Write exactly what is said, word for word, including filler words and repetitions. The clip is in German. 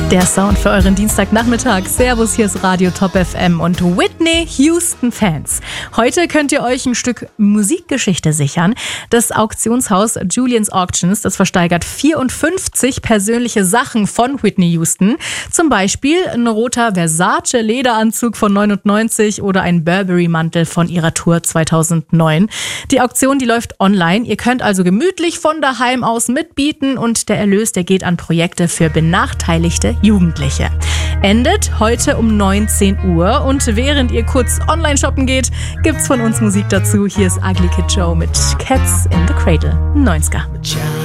Der Sound für euren Dienstagnachmittag. Servus, hier ist Radio Top F M und Whitney Houston Fans. Heute könnt ihr euch ein Stück Musikgeschichte sichern. Das Auktionshaus Julien's Auctions, das versteigert vierundfünfzig persönliche Sachen von Whitney Houston. Zum Beispiel ein roter Versace-Lederanzug von neunundneunzig oder ein Burberry-Mantel von ihrer Tour zweitausendneun. Die Auktion, die läuft online. Ihr könnt also gemütlich von daheim aus mitbieten und der Erlös, der geht an Projekte für benachteiligte Jugendliche. Endet heute um neunzehn Uhr und während ihr kurz online shoppen geht, gibt's von uns Musik dazu. Hier ist Ugly Kid Joe mit Cats in the Cradle, neunziger.